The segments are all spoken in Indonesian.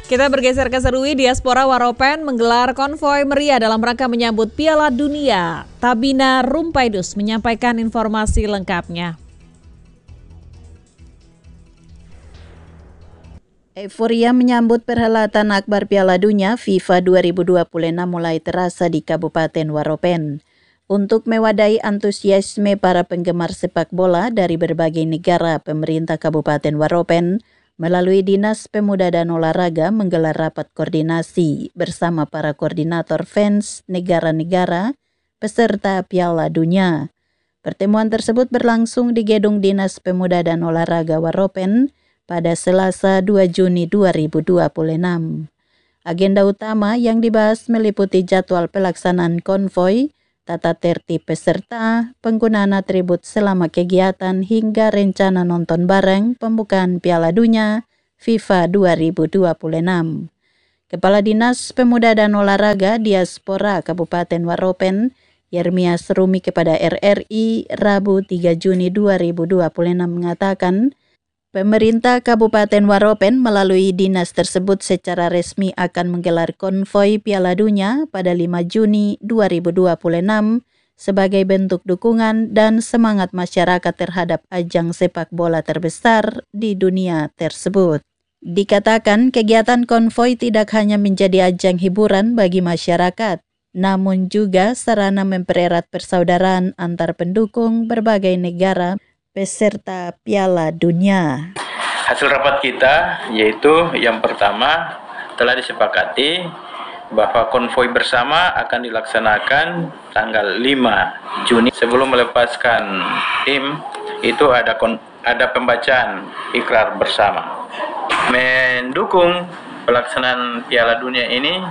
Kita bergeser ke Serui, diaspora Waropen menggelar konvoi meriah dalam rangka menyambut Piala Dunia. Tabina Rumpaidus menyampaikan informasi lengkapnya. Euforia menyambut perhelatan akbar Piala Dunia FIFA 2026 mulai terasa di Kabupaten Waropen. Untuk mewadahi antusiasme para penggemar sepak bola dari berbagai negara, pemerintah Kabupaten Waropen melalui Dinas Pemuda dan Olahraga menggelar rapat koordinasi bersama para koordinator fans negara-negara peserta Piala Dunia. Pertemuan tersebut berlangsung di Gedung Dinas Pemuda dan Olahraga Waropen pada Selasa 2 Juni 2026. Agenda utama yang dibahas meliputi jadwal pelaksanaan konvoi, tata tertib peserta, penggunaan atribut selama kegiatan hingga rencana nonton bareng pembukaan Piala Dunia FIFA 2026. Kepala Dinas Pemuda dan Olahraga Diaspora Kabupaten Waropen, Yermias Rumi kepada RRI Rabu 3 Juni 2026 mengatakan, pemerintah Kabupaten Waropen melalui dinas tersebut secara resmi akan menggelar konvoi Piala Dunia pada 5 Juni 2026 sebagai bentuk dukungan dan semangat masyarakat terhadap ajang sepak bola terbesar di dunia tersebut. Dikatakan kegiatan konvoi tidak hanya menjadi ajang hiburan bagi masyarakat, namun juga sarana mempererat persaudaraan antar pendukung berbagai negara peserta Piala Dunia. Hasil rapat kita yaitu yang pertama telah disepakati bahwa konvoi bersama akan dilaksanakan tanggal 5 Juni. Sebelum melepaskan tim itu ada pembacaan ikrar bersama. Mendukung pelaksanaan Piala Dunia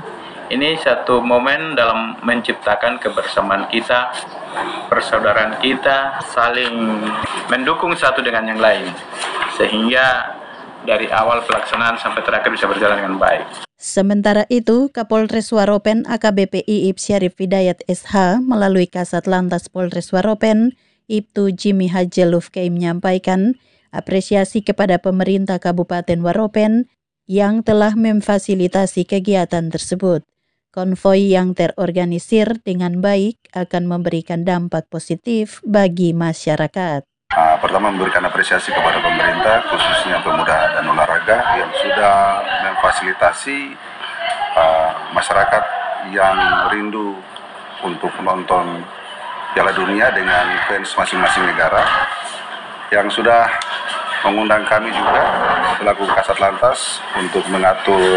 ini satu momen dalam menciptakan kebersamaan kita, persaudaraan kita, saling mendukung satu dengan yang lain, sehingga dari awal pelaksanaan sampai terakhir bisa berjalan dengan baik. Sementara itu, Kapolres Waropen AKBP Iib Syarif Hidayat SH melalui Kasat Lantas Polres Waropen, Ibtu Jimmy Hajelufkei menyampaikan apresiasi kepada pemerintah Kabupaten Waropen yang telah memfasilitasi kegiatan tersebut. Konvoi yang terorganisir dengan baik akan memberikan dampak positif bagi masyarakat. Pertama, memberikan apresiasi kepada pemerintah, khususnya Pemuda dan Olahraga yang sudah memfasilitasi masyarakat yang rindu untuk menonton Piala Dunia dengan fans masing-masing negara, yang sudah mengundang kami juga selaku Kasat Lantas untuk mengatur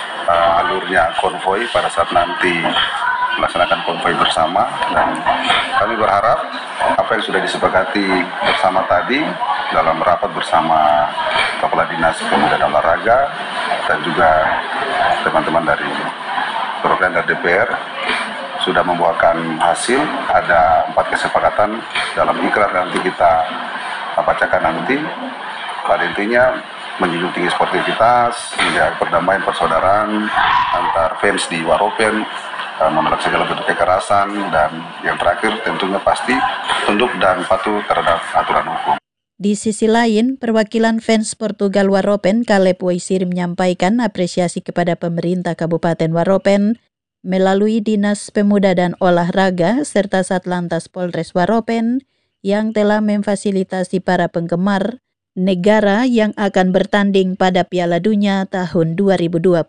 alurnya konvoi pada saat nanti melaksanakan konvoi bersama, dan kami berharap apa yang sudah disepakati bersama tadi dalam rapat bersama Kepala Dinas Pemuda dan Olahraga dan juga teman-teman dari perwakilan dari DPR sudah membuahkan hasil. Ada 4 kesepakatan dalam ikrar nanti kita bacakan nanti. Pada intinya menjunjung tinggi sportivitas, menjaga perdamaian persaudaraan antar fans di Waropen, menolak segala bentuk kekerasan, dan yang terakhir tentunya pasti tunduk dan patuh terhadap aturan hukum. Di sisi lain, perwakilan fans Portugal Waropen Caleb Waisir menyampaikan apresiasi kepada pemerintah Kabupaten Waropen melalui Dinas Pemuda dan Olahraga serta Satlantas Polres Waropen yang telah memfasilitasi para penggemar negara yang akan bertanding pada Piala Dunia tahun 2026.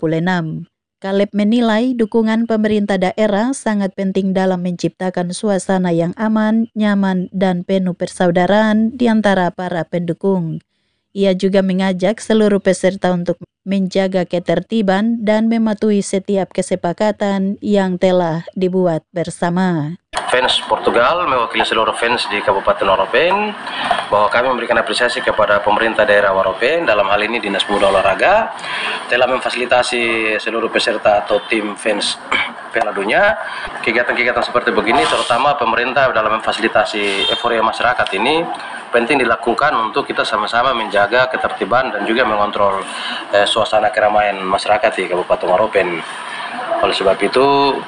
Caleb menilai dukungan pemerintah daerah sangat penting dalam menciptakan suasana yang aman, nyaman, dan penuh persaudaraan di antara para pendukung. Ia juga mengajak seluruh peserta untuk menjaga ketertiban dan mematuhi setiap kesepakatan yang telah dibuat bersama. Fans Portugal mewakili seluruh fans di Kabupaten Waropen bahwa kami memberikan apresiasi kepada pemerintah daerah Waropen, dalam hal ini Dinas Pemuda Olahraga, telah memfasilitasi seluruh peserta atau tim fans Piala Dunia. Kegiatan-kegiatan seperti begini, terutama pemerintah dalam memfasilitasi euforia masyarakat ini, penting dilakukan untuk kita sama-sama menjaga ketertiban dan juga mengontrol suasana keramaian masyarakat di Kabupaten Waropen. Oleh sebab itu,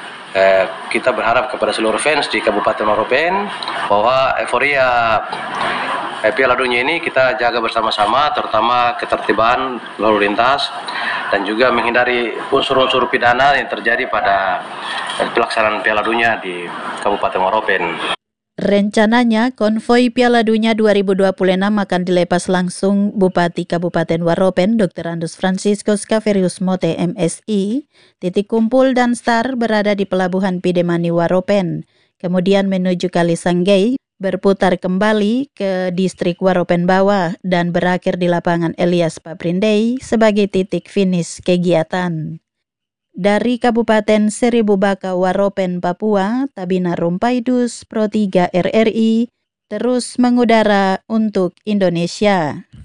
kita berharap kepada seluruh fans di Kabupaten Waropen bahwa euforia Piala Dunia ini kita jaga bersama-sama, terutama ketertiban lalu lintas, dan juga menghindari unsur-unsur pidana yang terjadi pada pelaksanaan Piala Dunia di Kabupaten Waropen. Rencananya, konvoi Piala Dunia 2026 akan dilepas langsung Bupati Kabupaten Waropen, Dr. Andus Franciscus Kaverius Mote, MSI. Titik kumpul dan start berada di Pelabuhan Pidemani Waropen, kemudian menuju Kali Sanggei, berputar kembali ke distrik Waropen Bawah, dan berakhir di lapangan Elias Paprindei sebagai titik finish kegiatan. Dari Kabupaten Seribu Baka Waropen, Papua, Tabina Rumpaidus, Pro 3 RRI, terus mengudara untuk Indonesia.